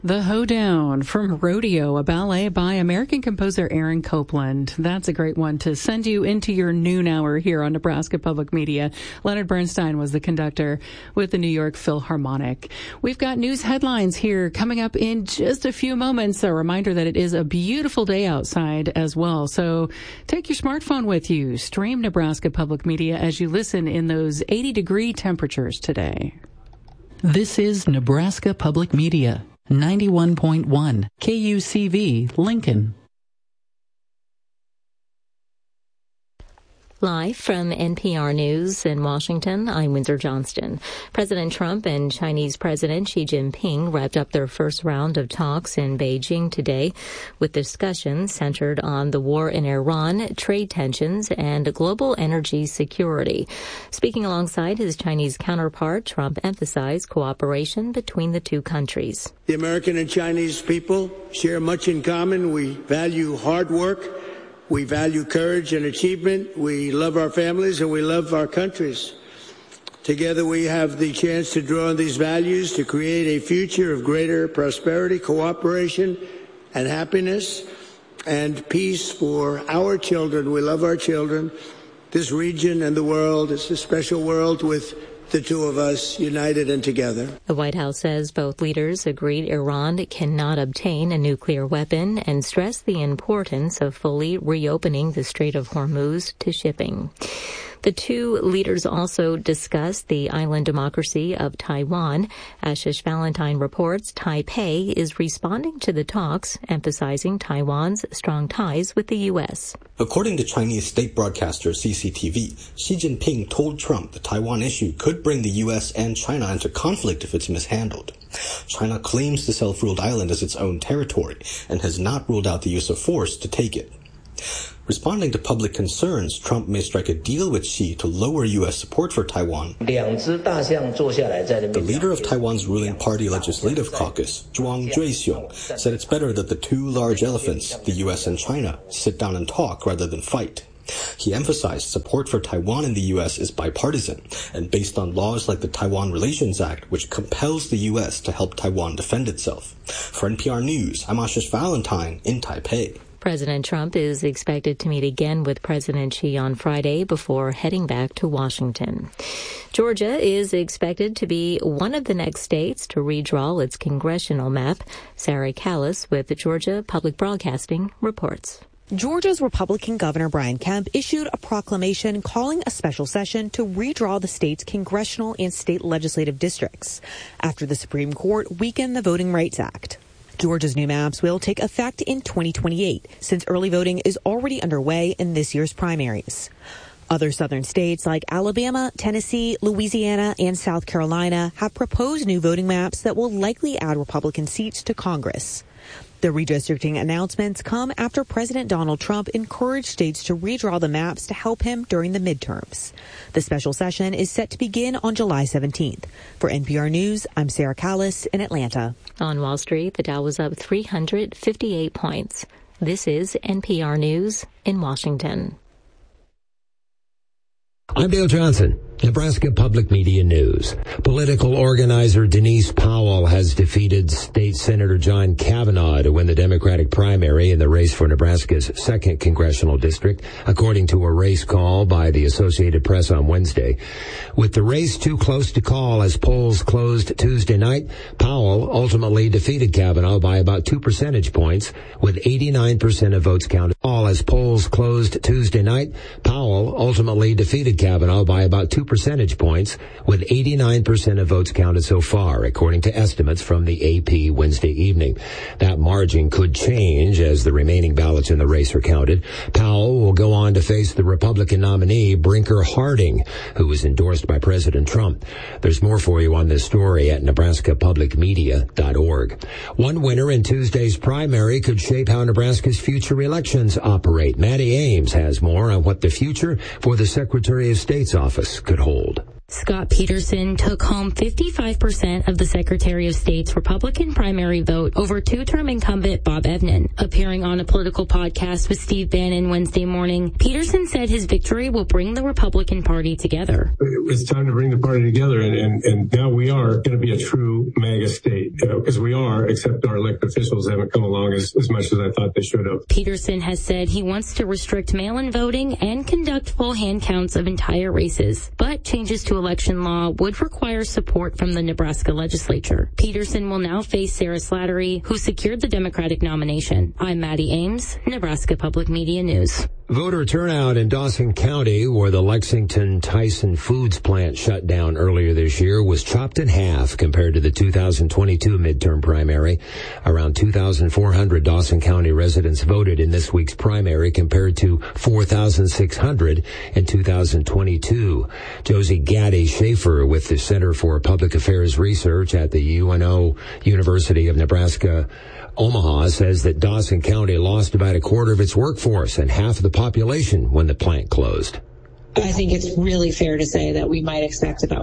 The Hoedown from Rodeo, a ballet by American composer Aaron Copland. That's a great one to send you into your noon hour here on Nebraska Public Media. Leonard Bernstein was the conductor with the New York Philharmonic. We've got news headlines here coming up in just a few moments. A reminder that it is a beautiful day outside as well. So take your smartphone with you. Stream Nebraska Public Media as you listen in those 80-degree temperatures today. This is Nebraska Public Media. 91.1 KUCV Lincoln. Live from NPR News in Washington, I'm Windsor Johnston. President Trump and Chinese President Xi Jinping wrapped up their first round of talks in Beijing today, with discussions centered on the war in Iran, trade tensions, and global energy security. Speaking alongside his Chinese counterpart, Trump emphasized cooperation between the two countries. The American and Chinese people share much in common. We value hard work. We value courage and achievement. We love our families and we love our countries. Together we have the chance to draw on these values to create a future of greater prosperity, cooperation, and happiness and peace for our children. We love our children. This region and the world is a special world with the two of us united and together. The White House says both leaders agreed Iran cannot obtain a nuclear weapon and stressed the importance of fully reopening the Strait of Hormuz to shipping. The two leaders also discussed the island democracy of Taiwan. Ashish Valentine reports Taipei is responding to the talks, emphasizing Taiwan's strong ties with the U.S. According to Chinese state broadcaster CCTV, Xi Jinping told Trump the Taiwan issue could bring the U.S. and China into conflict if it's mishandled. China claims the self-ruled island as its own territory and has not ruled out the use of force to take it. Responding to public concerns, Trump may strike a deal with Xi to lower U.S. support for Taiwan. The leader of Taiwan's ruling party legislative caucus, Zhuang Zhuixiong, said it's better that the two large elephants, the U.S. and China, sit down and talk rather than fight. He emphasized support for Taiwan in the U.S. is bipartisan and based on laws like the Taiwan Relations Act, which compels the U.S. to help Taiwan defend itself. For NPR News, I'm Ashish Valentine in Taipei. President Trump is expected to meet again with President Xi on Friday before heading back to Washington. Georgia is expected to be one of the next states to redraw its congressional map. Sarah Callis with Georgia Public Broadcasting reports. Georgia's Republican Governor Brian Kemp issued a proclamation calling a special session to redraw the state's congressional and state legislative districts after the Supreme Court weakened the Voting Rights Act. Georgia's new maps will take effect in 2028, since early voting is already underway in this year's primaries. Other southern states like Alabama, Tennessee, Louisiana, and South Carolina have proposed new voting maps that will likely add Republican seats to Congress. The redistricting announcements come after President Donald Trump encouraged states to redraw the maps to help him during the midterms. The special session is set to begin on July 17th. For NPR News, I'm Sarah Callis in Atlanta. On Wall Street, the Dow was up 358 points. This is NPR News in Washington. I'm Dale Johnson, Nebraska Public Media News. Political organizer Denise Powell has defeated State Senator John Kavanaugh to win the Democratic primary in the race for Nebraska's 2nd congressional district, according to a race call by the Associated Press on Wednesday. With the race too close to call as polls closed Tuesday night, Powell ultimately defeated Kavanaugh by about 2 percentage points, with 89% of votes counted. All as polls closed Tuesday night, Powell ultimately defeated Kavanaugh by about 2 percentage points, with 89% of votes counted so far, according to estimates from the AP Wednesday evening. That margin could change as the remaining ballots in the race are counted. Powell will go on to face the Republican nominee, Brinker Harding, who was endorsed by President Trump. There's more for you on this story at nebraskapublicmedia.org. One winner in Tuesday's primary could shape how Nebraska's future elections operate. Maddie Ames has more on what the future for the Secretary of State's office could hold. Scott Peterson took home 55% of the Secretary of State's Republican primary vote over two-term incumbent Bob Evnen. Appearing on a political podcast with Steve Bannon Wednesday morning, Peterson said his victory will bring the Republican Party together. It's time to bring the party together, and now we are going to be a true MAGA state, because we are, except our elected officials haven't come along as much as I thought they should have. Peterson has said he wants to restrict mail-in voting and conduct full hand counts of entire races, but changes to election law would require support from the Nebraska legislature. Peterson will now face Sarah Slattery, who secured the Democratic nomination. I'm Maddie Ames, Nebraska Public Media News. Voter turnout in Dawson County, where the Lexington Tyson Foods plant shut down earlier this year, was chopped in half compared to the 2022 midterm primary. Around 2,400 Dawson County residents voted in this week's primary compared to 4,600 in 2022. Josie Gaddy Schaefer with the Center for Public Affairs Research at the UNO University of Nebraska Omaha says that Dawson County lost about a quarter of its workforce and half of the population when the plant closed. I think it's really fair to say that we might expect about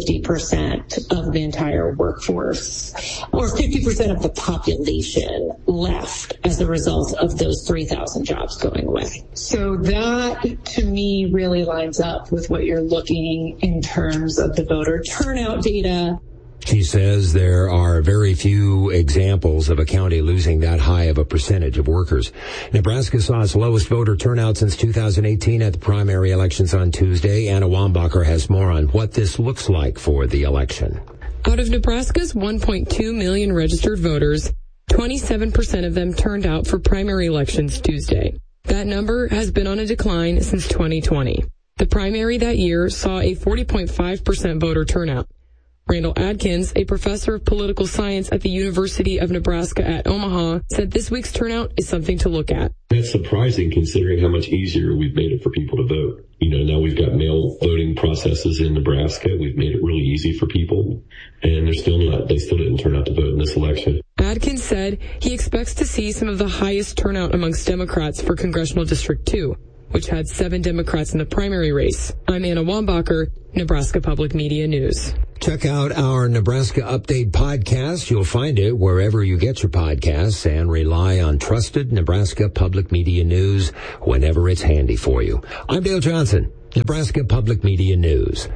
50% of the entire workforce or 50% of the population left as a result of those 3,000 jobs going away. So that, to me, really lines up with what you're looking in terms of the voter turnout data. She says there are very few examples of a county losing that high of a percentage of workers. Nebraska saw its lowest voter turnout since 2018 at the primary elections on Tuesday. Anna Wambacher has more on what this looks like for the election. Out of Nebraska's 1.2 million registered voters, 27% of them turned out for primary elections Tuesday. That number has been on a decline since 2020. The primary that year saw a 40.5% voter turnout. Randall Adkins, a professor of political science at the University of Nebraska at Omaha, said this week's turnout is something to look at. That's surprising considering how much easier we've made it for people to vote. Now we've got mail voting processes in Nebraska. We've made it really easy for people, and they still didn't turn out to vote in this election. Adkins said he expects to see some of the highest turnout amongst Democrats for Congressional District 2, which had 7 Democrats in the primary race. I'm Anna Wambacher, Nebraska Public Media News. Check out our Nebraska Update podcast. You'll find it wherever you get your podcasts, and rely on trusted Nebraska Public Media News whenever it's handy for you. I'm Dale Johnson, Nebraska Public Media News.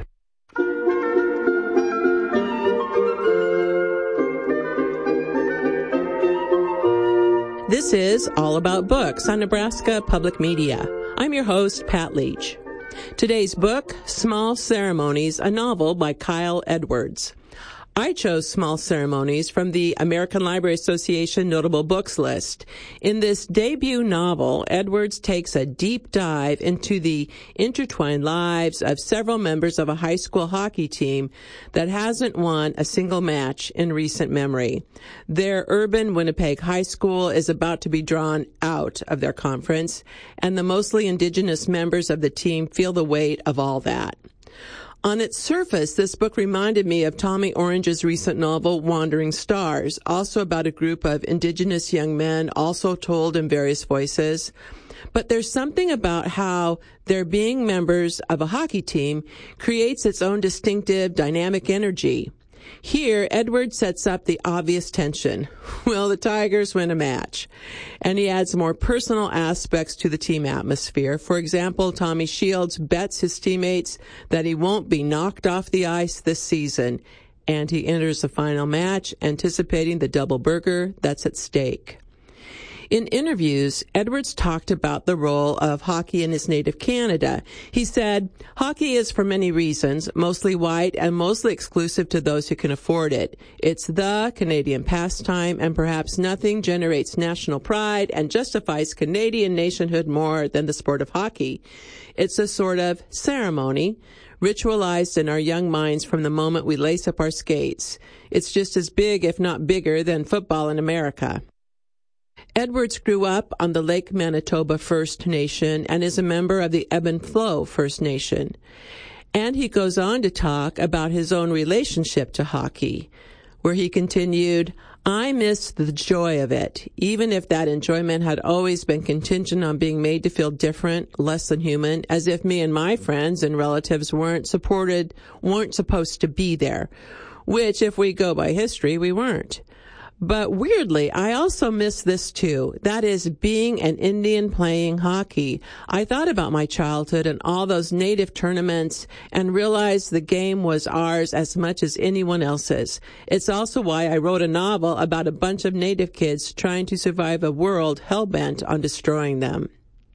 This is All About Books on Nebraska Public Media. I'm your host, Pat Leach. Today's book, Small Ceremonies, a novel by Kyle Edwards. I chose Small Ceremonies from the American Library Association Notable Books list. In this debut novel, Edwards takes a deep dive into the intertwined lives of several members of a high school hockey team that hasn't won a single match in recent memory. Their urban Winnipeg High School is about to be drawn out of their conference, and the mostly indigenous members of the team feel the weight of all that. On its surface, this book reminded me of Tommy Orange's recent novel, Wandering Stars, also about a group of indigenous young men, also told in various voices. But there's something about how their being members of a hockey team creates its own distinctive, dynamic energy. Here, Edward sets up the obvious tension. Will the Tigers win a match? And he adds more personal aspects to the team atmosphere. For example, Tommy Shields bets his teammates that he won't be knocked off the ice this season, and he enters the final match anticipating the double burger that's at stake. In interviews, Edwards talked about the role of hockey in his native Canada. He said, hockey is for many reasons, mostly white and mostly exclusive to those who can afford it. It's the Canadian pastime, and perhaps nothing generates national pride and justifies Canadian nationhood more than the sport of hockey. It's a sort of ceremony, ritualized in our young minds from the moment we lace up our skates. It's just as big, if not bigger, than football in America. Edwards grew up on the Lake Manitoba First Nation and is a member of the Ebb and Flow First Nation. And he goes on to talk about his own relationship to hockey. where he continued, I miss the joy of it, even if that enjoyment had always been contingent on being made to feel different, less than human, as if me and my friends and relatives weren't supposed to be there, which, if we go by history, we weren't. But weirdly, I also miss this too. That is being an Indian playing hockey. I thought about my childhood and all those native tournaments and realized the game was ours as much as anyone else's. It's also why I wrote a novel about a bunch of native kids trying to survive a world hell-bent on destroying them.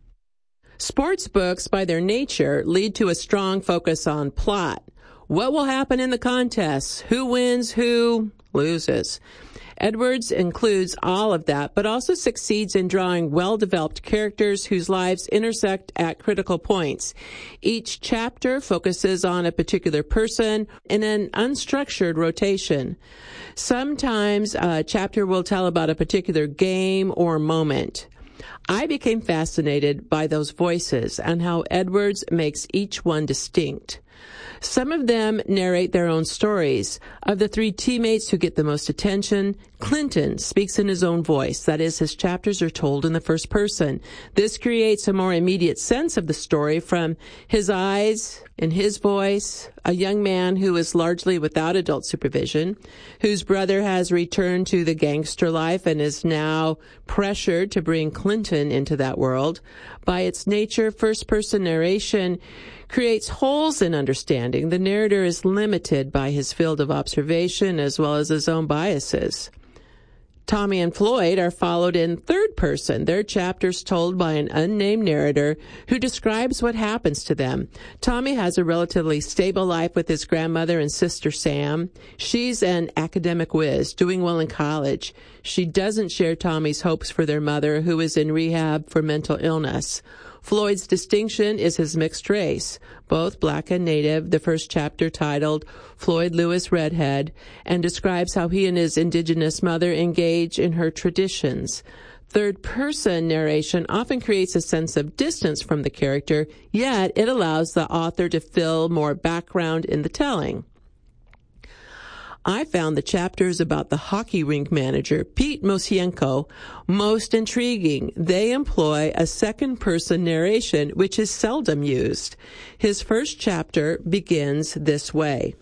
Sports books, by their nature, lead to a strong focus on plot. What will happen in the contests? Who wins? Who loses? Edwards includes all of that, but also succeeds in drawing well-developed characters whose lives intersect at critical points. Each chapter focuses on a particular person in an unstructured rotation. Sometimes a chapter will tell about a particular game or moment. I became fascinated by those voices and how Edwards makes each one distinct. Some of them narrate their own stories. Of the three teammates who get the most attention, Clinton speaks in his own voice. That is, his chapters are told in the first person. This creates a more immediate sense of the story from his eyes, in his voice, a young man who is largely without adult supervision, whose brother has returned to the gangster life and is now pressured to bring Clinton into that world. By its nature, first-person narration creates holes in understanding. The narrator is limited by his field of observation as well as his own biases. Tommy and Floyd are followed in third person, their chapters told by an unnamed narrator who describes what happens to them. Tommy has a relatively stable life with his grandmother and sister Sam. She's an academic whiz, doing well in college. She doesn't share Tommy's hopes for their mother, who is in rehab for mental illness. Floyd's distinction is his mixed race, both black and native, the first chapter titled Floyd Lewis Redhead, and describes how he and his indigenous mother engage in her traditions. Third-person narration often creates a sense of distance from the character, yet it allows the author to fill more background in the telling. I found the chapters about the hockey rink manager, Pete Mosienko, most intriguing. They employ a second-person narration, which is seldom used. His first chapter begins this way.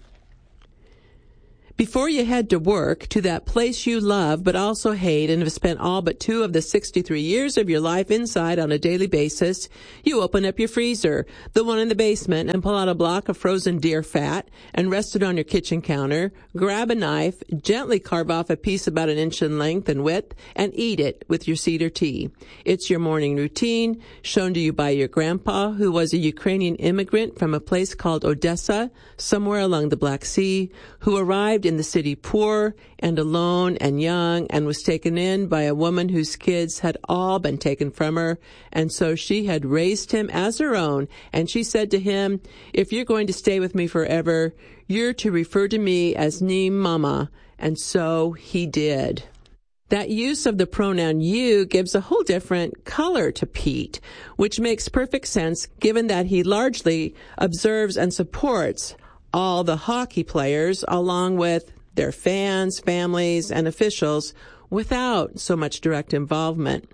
Before you head to work, to that place you love but also hate and have spent all but 2 of the 63 years of your life inside on a daily basis, you open up your freezer, the one in the basement, and pull out a block of frozen deer fat and rest it on your kitchen counter, grab a knife, gently carve off a piece about 1 inch in length and width, and eat it with your cedar tea. It's your morning routine, shown to you by your grandpa, who was a Ukrainian immigrant from a place called Odessa, somewhere along the Black Sea, who arrived in the city poor and alone and young and was taken in by a woman whose kids had all been taken from her, and so she had raised him as her own, and she said to him, if you're going to stay with me forever, you're to refer to me as Neem Mama, and so he did. That use of the pronoun you gives a whole different color to Pete, which makes perfect sense given that he largely observes and supports all the hockey players, along with their fans, families, and officials, without so much direct involvement.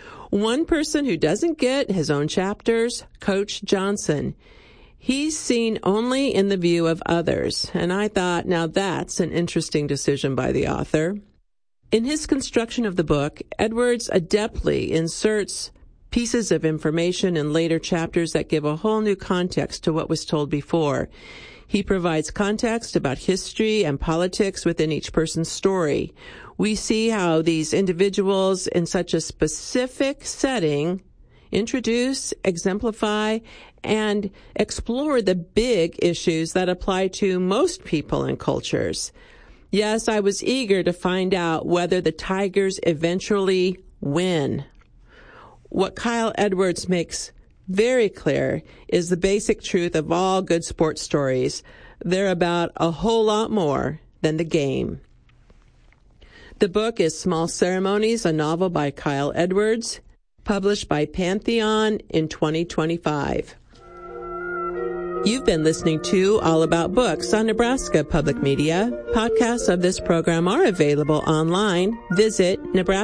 One person who doesn't get his own chapters, Coach Johnson. He's seen only in the view of others, and I thought, now that's an interesting decision by the author. In his construction of the book, Edwards adeptly inserts pieces of information in later chapters that give a whole new context to what was told before. He provides context about history and politics within each person's story. We see how these individuals in such a specific setting introduce, exemplify, and explore the big issues that apply to most people and cultures. Yes, I was eager to find out whether the Tigers eventually win. What Kyle Edwards makes very clear is the basic truth of all good sports stories. They're about a whole lot more than the game. The book is Small Ceremonies, a novel by Kyle Edwards, published by Pantheon in 2025. You've been listening to All About Books on Nebraska Public Media. Podcasts of this program are available online. Visit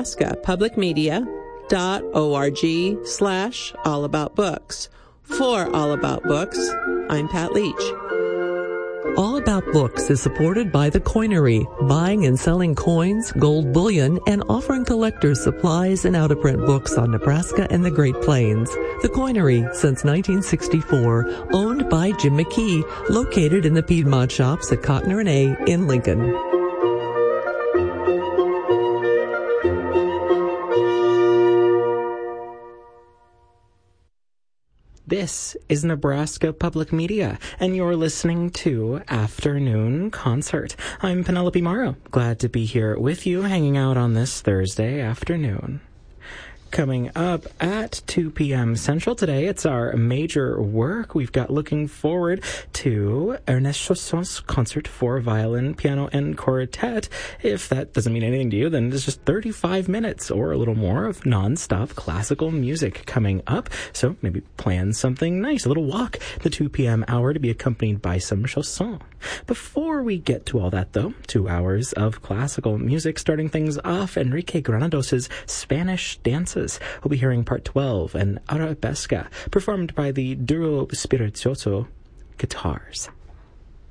nebraskapublicmedia.org/allaboutbooks. For All About Books, I'm Pat Leach. All About Books is supported by The Coinery, buying and selling coins, gold bullion, and offering collectors supplies and out-of-print books on Nebraska and the Great Plains. The Coinery, since 1964, owned by Jim McKee, located in the Piedmont Shops at Cotner and A in Lincoln. This is Nebraska Public Media, and you're listening to Afternoon Concert. I'm Penelope Morrow. Glad to be here with you, hanging out on this Thursday afternoon. Coming up at 2 p.m. Central today, it's our major work. We've got looking forward to Ernest Chausson's concert for violin, piano, and quartet. If that doesn't mean anything to you, then there's just 35 minutes or a little more of non-stop classical music coming up. So maybe plan something nice, a little walk the 2 p.m. hour to be accompanied by some Chausson. Before we get to all that, though, 2 hours of classical music, starting things off, Enrique Granados' Spanish Dances. We'll be hearing Part 12 and Arabesca, performed by the Duo Spirituoso Guitars.